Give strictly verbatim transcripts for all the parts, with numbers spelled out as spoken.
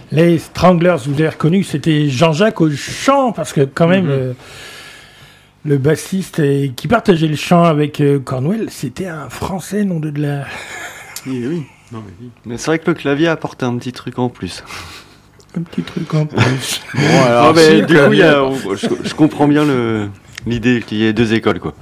Les Stranglers, vous avez reconnu, c'était Jean-Jacques au chant, parce que quand même, mm-hmm. euh, le bassiste et, qui partageait le chant avec euh, Cornwell, c'était un Français, nom de la... Oui, oui. Non, mais, oui. mais c'est vrai que le clavier apportait un petit truc en plus. Un petit truc en plus. Bon, alors, non, mais, du coup, y a, on, je, je comprends bien le, l'idée qu'il y ait deux écoles, quoi.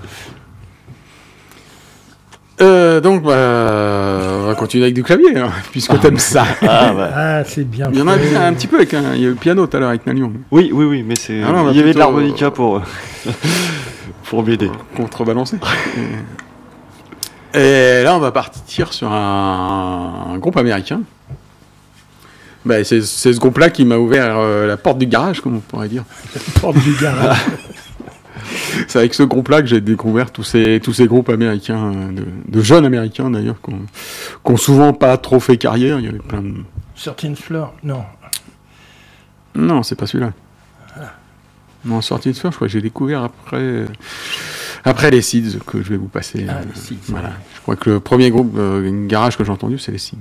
Euh, donc, bah, on va continuer avec du clavier, hein, puisque ah, t'aimes ça. Ah, bah. ah, c'est bien. Il y en a un, un petit peu avec un, il y a le piano tout à l'heure avec Nalion. Oui, oui, oui, mais c'est, ah, il y avait de l'harmonica pour, pour m'aider. Contrebalancer. et, et là, on va partir sur un, un groupe américain. Bah, c'est, c'est ce groupe-là qui m'a ouvert euh, la porte du garage, comme on pourrait dire. La porte du garage. C'est avec ce groupe-là que j'ai découvert tous ces, tous ces groupes américains, de, de jeunes américains d'ailleurs, qui n'ont souvent pas trop fait carrière. Il y avait plein de... thirteenth Floor, non. Non, c'est pas celui-là. Ah. Non, thirteenth Floor, je crois que j'ai découvert après, après les Seeds, que je vais vous passer. Ah, euh, les Seeds. Voilà. Je crois que le premier groupe euh, garage que j'ai entendu, c'est les Seeds.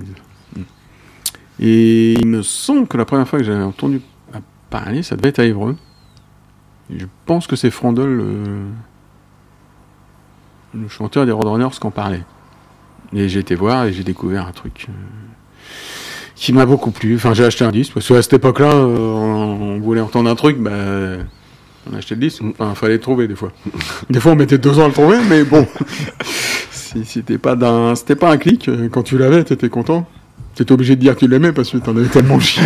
Et il me semble que la première fois que j'avais entendu parler, ça devait être à Évreux. Je pense que c'est Frondel, le, le chanteur des Roadrunners, qui en parlait. Et j'ai été voir et j'ai découvert un truc euh, qui m'a beaucoup plu. Enfin, j'ai acheté un disque, parce qu'à cette époque-là, euh, on, on voulait entendre un truc, bah, on achetait le disque. Enfin, il fallait le trouver des fois. Des fois, on mettait deux ans à le trouver, mais bon, si c'était pas, d'un, c'était pas un clic, quand tu l'avais, t'étais content. T'étais obligé de dire que tu l'aimais parce que t'en avais tellement chié.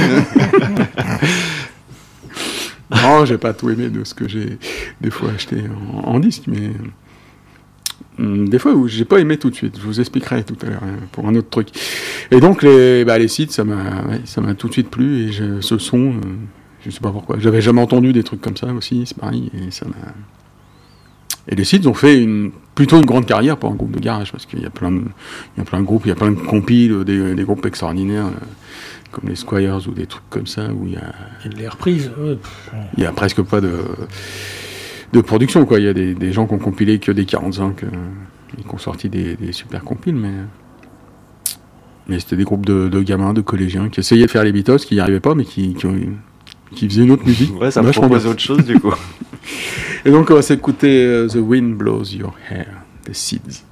Non, j'ai pas tout aimé de ce que j'ai des fois acheté en, en disque, mais hum, des fois où j'ai pas aimé tout de suite. Je vous expliquerai tout à l'heure hein, pour un autre truc. Et donc les, bah, les sites, ça m'a, ouais, ça m'a tout de suite plu et je, ce son, euh, je sais pas pourquoi. J'avais jamais entendu des trucs comme ça aussi, c'est pareil. Et ça m'a. Et les sites ont fait une, plutôt une grande carrière pour un groupe de garage parce qu'il y a plein de, il y a plein de groupes, il y a plein de compiles, des, des groupes extraordinaires. Euh, comme les Squires ou des trucs comme ça où il y a et les reprises ouais. Il y a presque pas de de production quoi, il y a des, des gens qui ont compilé que des quarante-cinq euh, et qui ont sorti des, des super compiles mais mais c'était des groupes de, de gamins, de collégiens qui essayaient de faire les Beatles, qui n'y arrivaient pas mais qui qui, ont, qui faisaient une autre musique. Ouais, ça me propose autre chose du coup. Et donc on va s'écouter uh, The Wind Blows Your Hair, des Seeds.